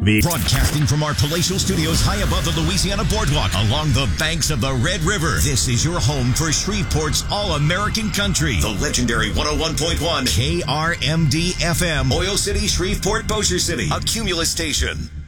Broadcasting from our palatial studios high above the Louisiana Boardwalk along the banks of the Red River. This is your home for Shreveport's all-American country. The legendary 101.1 KRMD FM. Oil City, Shreveport, Bossier City. A Cumulus station.